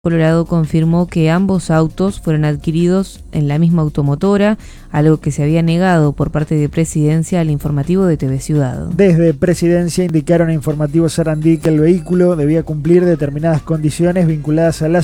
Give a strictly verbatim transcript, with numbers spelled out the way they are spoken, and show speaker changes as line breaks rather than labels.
Colorado confirmó que ambos autos fueron adquiridos en la misma automotora, algo que se había negado por parte de Presidencia al informativo de T V Ciudad.
Desde Presidencia indicaron a Informativo Sarandí que el vehículo debía cumplir determinadas condiciones vinculadas a la